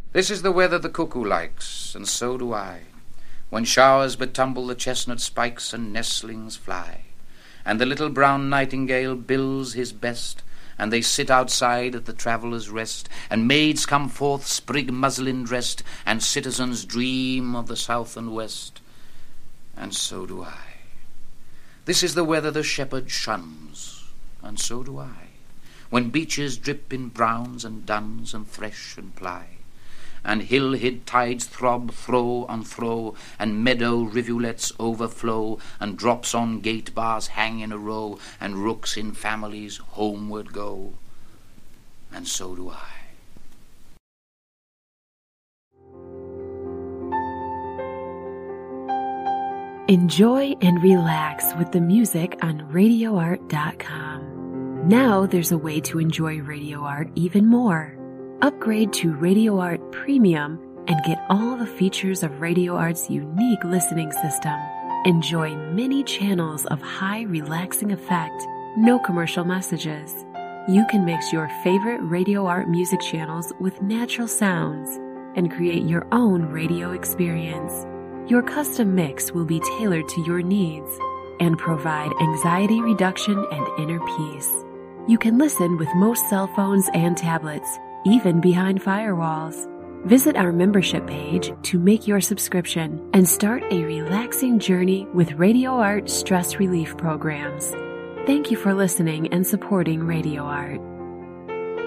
This is the weather the cuckoo likes, and so do I, when showers betumble the chestnut spikes and nestlings fly, and the little brown nightingale bills his best, and they sit outside at the traveller's rest, and maids come forth sprig muslin dressed, and citizens dream of the south and west, and so do I. This is the weather the shepherd shuns, and so do I, when beeches drip in browns and duns and thresh and ply, and hill-hid tides throb throw on throw, and meadow rivulets overflow, and drops on gate bars hang in a row, and rooks in families homeward go, and so do I. Enjoy and relax with the music on RadioArt.com. Now there's a way to enjoy Radio Art even more. Upgrade to Radio Art Premium and get all the features of Radio Art's unique listening system. Enjoy many channels of high relaxing effect, no commercial messages. You can mix your favorite Radio Art music channels with natural sounds and create your own radio experience. Your custom mix will be tailored to your needs and provide anxiety reduction and inner peace. You can listen with most cell phones and tablets, even behind firewalls. Visit our membership page to make your subscription and start a relaxing journey with Radio Art stress relief programs. Thank you for listening and supporting Radio Art.